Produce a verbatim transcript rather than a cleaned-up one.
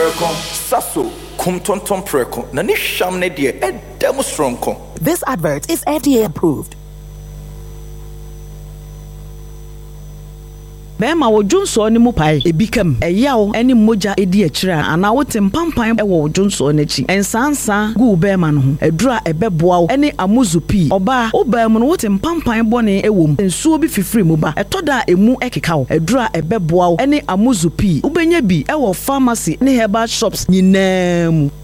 Sasso, kum tonton preko, na ni sham ne die, e demo strong kon. This advert is F D A approved. Bema wo Jonso ne mu pai ebikam eyawo ene moja edi akira ana wo tempampan e wo Jonso ne chi ensansa gu bema no ho edura ebeboa wo ene amuzupi oba obam no wo tempampan bone ewom ensuo bi fifiri mu ba etoda emu ekeka wo edura ebeboa wo ene amuzupi ubenya bi e wo pharmacy ne herbal shops nyinam